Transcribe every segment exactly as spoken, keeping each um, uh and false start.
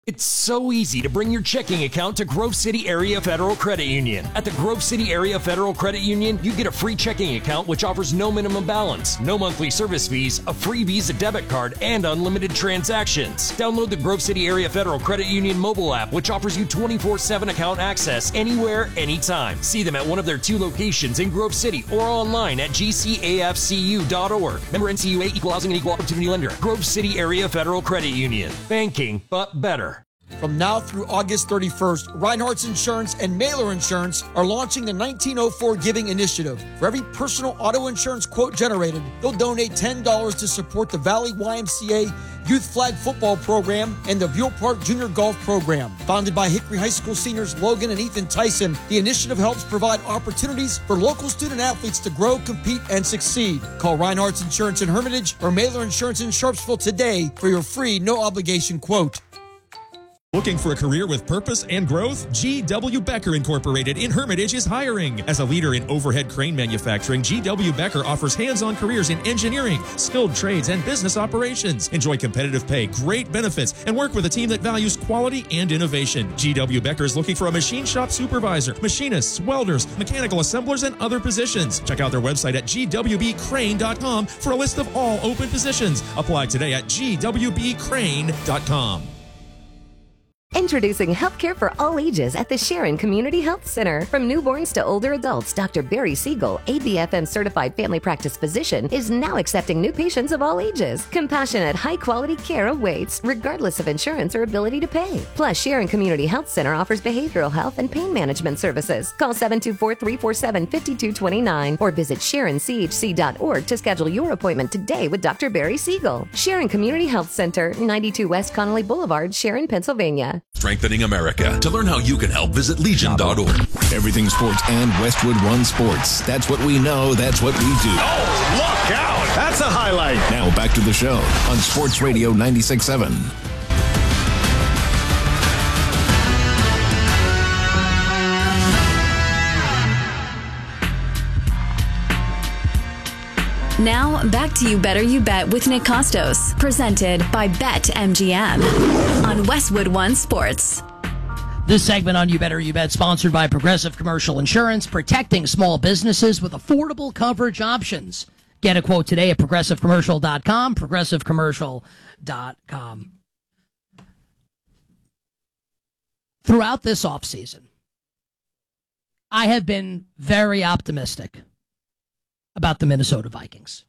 It's so easy to bring your checking account to Grove City Area Federal Credit Union. At the Grove City Area Federal Credit Union, you get a free checking account which offers no minimum balance, no monthly service fees, a free Visa debit card, and unlimited transactions. Download the Grove City Area Federal Credit Union mobile app, which offers you twenty-four seven account access anywhere, anytime. See them at one of their two locations in Grove City or online at g c a f c u dot org. Member N C U A, Equal Housing and Equal Opportunity Lender. Grove City Area Federal Credit Union. Banking, but better. From now through August thirty-first, Reinhardt's Insurance and Mailer Insurance are launching the nineteen oh four Giving Initiative. For every personal auto insurance quote generated, they'll donate ten dollars to support the Valley Y M C A Youth Flag Football Program and the Buell Park Junior Golf Program. Founded by Hickory High School seniors Logan and Ethan Tyson, the initiative helps provide opportunities for local student athletes to grow, compete, and succeed. Call Reinhardt's Insurance in Hermitage or Mailer Insurance in Sharpsville today for your free, no-obligation quote. Looking for a career with purpose and growth? G W. Becker Incorporated in Hermitage is hiring. As a leader in overhead crane manufacturing, G W. Becker offers hands-on careers in engineering, skilled trades, and business operations. Enjoy competitive pay, great benefits, and work with a team that values quality and innovation. G W. Becker is looking for a machine shop supervisor, machinists, welders, mechanical assemblers, and other positions. Check out their website at g w b crane dot com for a list of all open positions. Apply today at g w b crane dot com. Introducing healthcare for all ages at the Sharon Community Health Center. From newborns to older adults, Doctor Barry Siegel, A B F M certified family practice physician, is now accepting new patients of all ages. Compassionate, high-quality care awaits, regardless of insurance or ability to pay. Plus, Sharon Community Health Center offers behavioral health and pain management services. Call seven two four, three four seven, five two two nine or visit sharon c h c dot org to schedule your appointment today with Doctor Barry Siegel. Sharon Community Health Center, ninety-two West Connolly Boulevard, Sharon, Pennsylvania. Strengthening America. To learn how you can help, visit legion dot org. Everything sports and Westwood One Sports. That's what we know. That's what we do. Oh, look out. That's a highlight. Now back to the show on Sports Radio ninety-six point seven. Now, back to You Better You Bet with Nick Costos, presented by BetMGM on Westwood One Sports. This segment on You Better You Bet, sponsored by Progressive Commercial Insurance, protecting small businesses with affordable coverage options. Get a quote today at progressive commercial dot com, progressive commercial dot com. Throughout this offseason, I have been very optimistic about the Minnesota Vikings.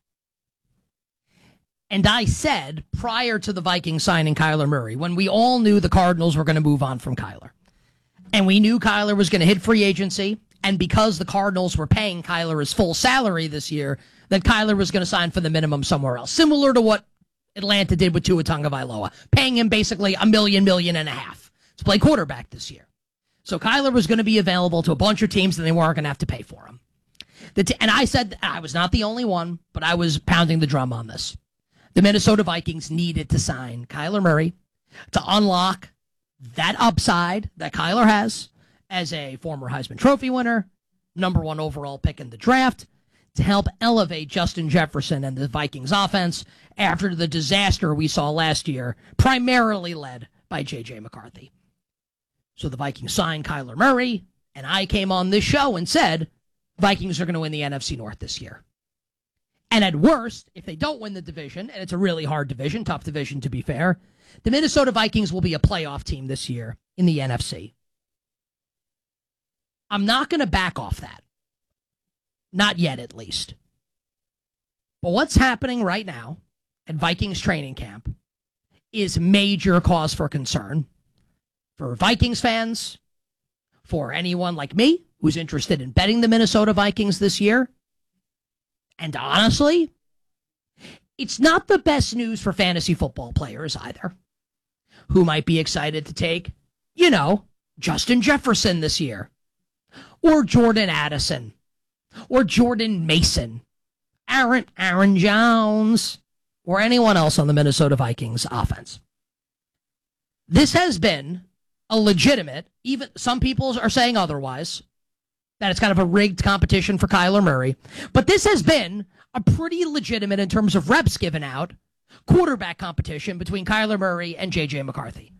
And I said prior to the Vikings signing Kyler Murray, when we all knew the Cardinals were going to move on from Kyler, and we knew Kyler was going to hit free agency, and because the Cardinals were paying Kyler his full salary this year, that Kyler was going to sign for the minimum somewhere else, similar to what Atlanta did with Tua Tagovailoa, paying him basically a million, million and a half to play quarterback this year. So Kyler was going to be available to a bunch of teams, and they weren't going to have to pay for him. The t- and I said, I was not the only one, but I was pounding the drum on this. The Minnesota Vikings needed to sign Kyler Murray to unlock that upside that Kyler has as a former Heisman Trophy winner, number one overall pick in the draft, to help elevate Justin Jefferson and the Vikings offense after the disaster we saw last year, primarily led by J J McCarthy. So the Vikings signed Kyler Murray, and I came on this show and said, Vikings are going to win the N F C North this year. And at worst, if they don't win the division, and it's a really hard division, tough division to be fair, the Minnesota Vikings will be a playoff team this year in the N F C. I'm not going to back off that. Not yet, at least. But what's happening right now at Vikings training camp is major cause for concern for Vikings fans, for anyone like me who's interested in betting the Minnesota Vikings this year. And honestly, it's not the best news for fantasy football players either, who might be excited to take, you know, Justin Jefferson this year, or Jordan Addison, or Jordan Mason, Aaron, Aaron Jones, or anyone else on the Minnesota Vikings offense. This has been a legitimate, even some people are saying otherwise, that it's kind of a rigged competition for Kyler Murray. But this has been a pretty legitimate, in terms of reps given out, quarterback competition between Kyler Murray and J J McCarthy.